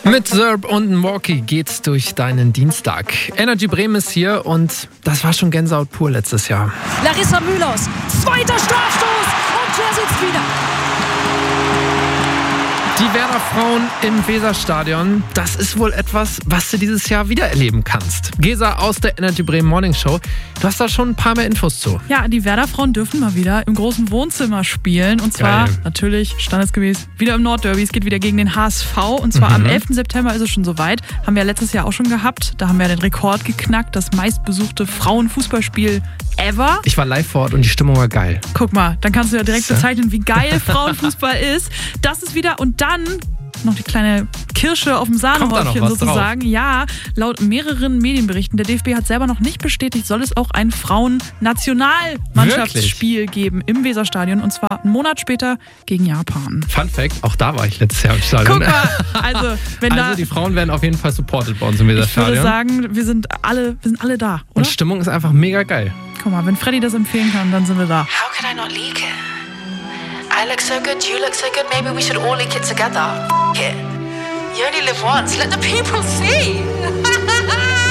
Mit Zerb und Morky geht's durch deinen Dienstag. Energy Bremen ist hier und das war schon Gänsehaut pur letztes Jahr. Larissa Mühlers, zweiter Strafstoß und der sitzt wieder. Die Werder Frauen im Weserstadion, das ist wohl etwas, was du dieses Jahr wieder erleben kannst. Gesa aus der Energy Bremen Morning Show, du hast da schon ein paar mehr Infos zu. Ja, die Werder Frauen dürfen mal wieder im großen Wohnzimmer spielen. Und zwar natürlich standesgemäß wieder im Nordderby. Es geht wieder gegen den HSV. Und zwar am 11. September ist es schon soweit. Haben wir ja letztes Jahr auch schon gehabt. Da haben wir den Rekord geknackt. Das meistbesuchte Frauenfußballspiel ever. Ich war live vor Ort und die Stimmung war geil. Guck mal, dann kannst du ja direkt bezeichnen, wie geil Frauenfußball ist. Das ist wieder und dann noch die kleine Kirsche auf dem Sahnehäubchen sozusagen. Drauf? Ja, laut mehreren Medienberichten, der DFB hat selber noch nicht bestätigt, soll es auch ein Frauen-Nationalmannschaftsspiel geben im Weserstadion und zwar einen Monat später gegen Japan. Fun Fact, auch da war ich letztes Jahr im Stadion. Guck mal, also die Frauen werden auf jeden Fall supported bei uns im Weserstadion. Ich würde sagen, wir sind alle da, oder? Und Stimmung ist einfach mega geil. Guck mal, wenn Freddy das empfehlen kann, dann sind wir da. How can I not leak it? I look so good, you look so good, maybe we should all leak it together. F it. You only live once, let the people see.